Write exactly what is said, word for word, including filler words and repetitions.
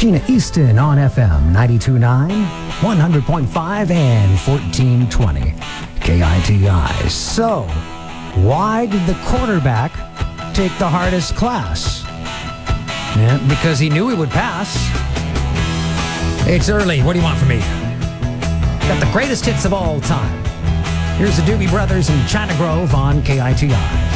Sheena Easton on F M ninety-two point nine, one hundred point five, and fourteen twenty K I T I. So, why did the quarterback take the hardest class? Yeah, because he knew he would pass. It's early. What do you want from me? Got the greatest hits of all time. Here's the Doobie Brothers in China Grove on K I T I.